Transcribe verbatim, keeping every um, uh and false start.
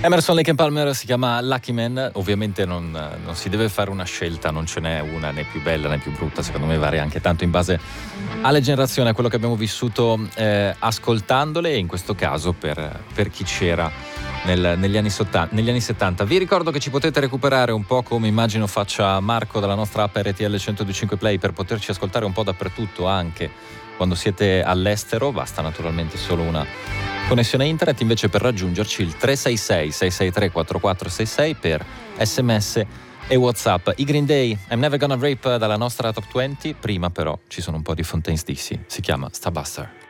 Emerson Lake and Palmer si chiama Lucky Man. Ovviamente non, non si deve fare una scelta, non ce n'è una né più bella né più brutta, secondo me varia anche tanto in base alle generazioni, a quello che abbiamo vissuto eh, ascoltandole, e in questo caso per, per chi c'era nel, negli, anni sottanta, negli anni settanta. Vi ricordo che ci potete recuperare un po', come immagino faccia Marco, dalla nostra app R T L centodue Play, per poterci ascoltare un po' dappertutto, anche quando siete all'estero. Basta naturalmente solo una connessione internet. Invece per raggiungerci il tre sei sei sei sei tre quattro quattro sei sei per sms e WhatsApp. I Green Day, I'm Never Gonna Rape, dalla nostra Top venti. Prima però ci sono un po' di Fontaines D C, si chiama Starbuster.